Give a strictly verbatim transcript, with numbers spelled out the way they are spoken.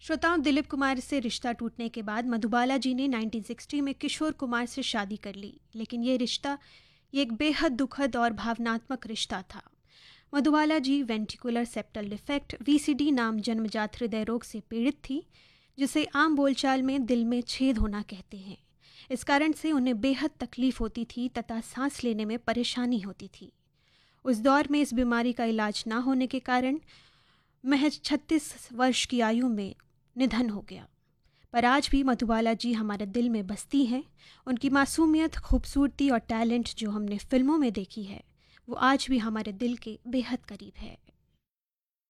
श्रोताओं, दिलीप कुमार से रिश्ता टूटने के बाद मधुबाला जी ने उन्नीस सौ साठ में किशोर कुमार से शादी कर ली। लेकिन ये रिश्ता ये एक बेहद दुखद और भावनात्मक रिश्ता था। मधुबाला जी वेंट्रिकुलर सेप्टल डिफेक्ट वीसीडी नाम जन्मजात हृदय रोग से पीड़ित थी, जिसे आम बोलचाल में दिल में छेद होना कहते हैं। इस कारण से उन्हें बेहद तकलीफ होती थी तथा सांस लेने में परेशानी होती थी। उस दौर में इस बीमारी का इलाज ना होने के कारण महज छत्तीस वर्ष की आयु में निधन हो गया। पर आज भी मधुबाला जी हमारे दिल में बसती हैं। उनकी मासूमियत, खूबसूरती और टैलेंट जो हमने फिल्मों में देखी है, वो आज भी हमारे दिल के बेहद करीब है।